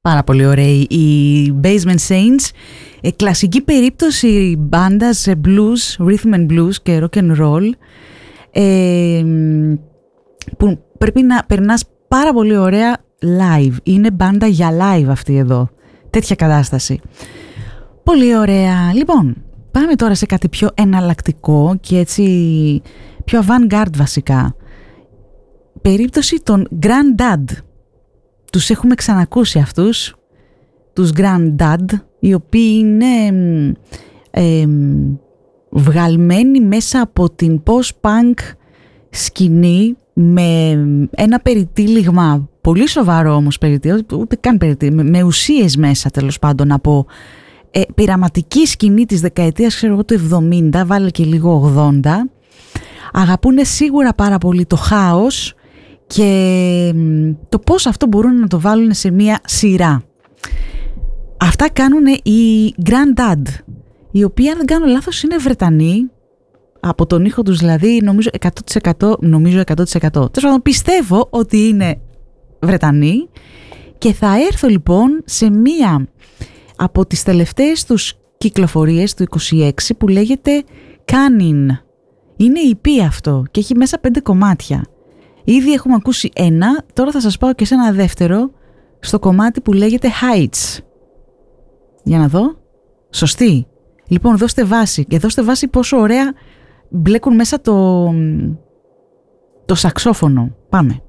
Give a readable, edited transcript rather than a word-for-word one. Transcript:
Πάρα πολύ ωραίοι οι Basement Saints, κλασική περίπτωση μπάντας blues, rhythm and blues και rock and roll, που πρέπει να περνάς πάρα πολύ ωραία live. Είναι μπάντα για live αυτή εδώ, τέτοια κατάσταση. Πολύ ωραία. Λοιπόν, πάμε τώρα σε κάτι πιο εναλλακτικό και έτσι πιο avant-garde βασικά. Περίπτωση των Grandad. Τους έχουμε ξανακούσει αυτούς, τους Grandad, οι οποίοι είναι βγαλμένοι μέσα από την post-punk σκηνή με ένα περιτύλιγμα, πολύ σοβαρό όμως περιτύλιγμα, ούτε καν περιτύλιγμα, με ουσίες μέσα τέλος πάντων από πειραματική σκηνή της δεκαετίας, ξέρω εγώ, του 70, βάλε και λίγο 80. Αγαπούνε σίγουρα πάρα πολύ το χάος και το πώς αυτό μπορούν να το βάλουν σε μία σειρά. Αυτά κάνουν οι Grandad, οι οποίοι, αν δεν κάνω λάθος, είναι Βρετανοί, από τον ήχο τους δηλαδή, νομίζω 100%, πιστεύω ότι είναι Βρετανοί, και θα έρθω λοιπόν σε μία από τις τελευταίες τους κυκλοφορίες του 26 που λέγεται Canning. Είναι EP αυτό και έχει μέσα 5 κομμάτια. Ήδη έχουμε ακούσει ένα, τώρα θα σας πάω και σε ένα δεύτερο, στο κομμάτι που λέγεται Heights. Για να δω. Σωστή. Λοιπόν, δώστε βάση. Και δώστε βάση πόσο ωραία μπλέκουν μέσα το σαξόφωνο. Πάμε.